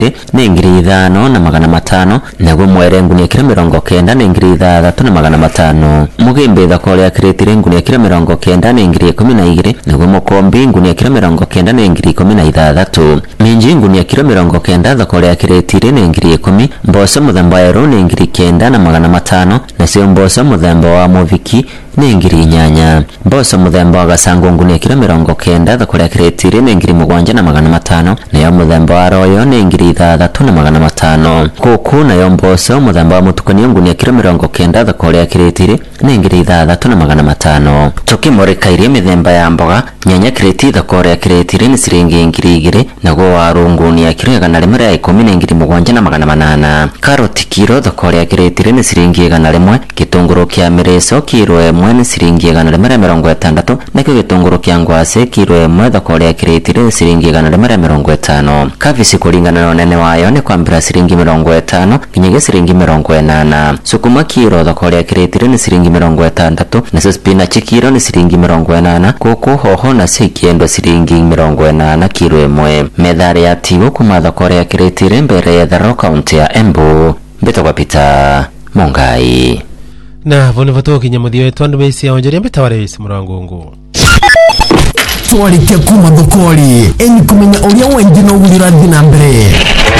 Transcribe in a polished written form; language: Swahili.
ni ngiri 5,500 naguo mwere ngunia kilo 90 ni ngiri 3,500 mugimbe thoko ya kiretire ngunia kilo 90 ni ngiri 12 naguo mukombi ngunia kilo 90 ni ngiri 16 minji ngunia kilo 90 thoko ya kiretire ni ngiri 10 mboco muthemba wa ero ni ngiri 9,500 na cio mboco muthemba wa muviki ni ngiri 8 mboco muthemba wa gasango ngunia kilo 90 thoko ya kiretire ni ngiri 7,500 na yo muthemba wa royo ni ngiri 3,500 kuku na yo mboco muthemba wa mutukanio ngunia kilo 90 thoko ya kiretire ni ngiri 3,500 tukimurikairie mithemba ya mboga nyanya kireti thoko ya kiretire ni ciringi ngiri 2 naguo waru ngunia kilo 110 ni ngiri 7,800 karoti kilo thoko ya kiretire ni ciringi 100 gitunguru kia mireso kilo 1 ni ciringi 160 na gitunguru kia ngwase kilo 1 thoko ya kiretire ni ciringi 150 kabici kuringana na nene wayo ni kwambira ciringi 50 nginya ciringi 80 sukuma kilo thoko ya kiretire ni ciringi 60 na spinach kilo ni ciringi 80 kuku hoho na cikiendo ciringi 80 kilo 1 methari ya tigo kuma thoko ya kiretire mbere ya Tharo kaunti ya Embu Mbitagwa Peter Mongai na vone vato kinyamuthio wetu andu besi onjeria mbitaware isi murangungu twarikia kuma thokori eni kumenya uria wengi no gulira thina mbere